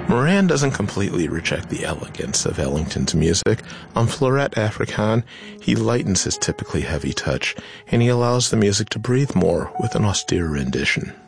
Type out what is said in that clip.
Moran doesn't completely reject the elegance of Ellington's music. On Fleuret Africaine, he lightens his typically heavy touch, and he allows the music to breathe more with an austere rendition.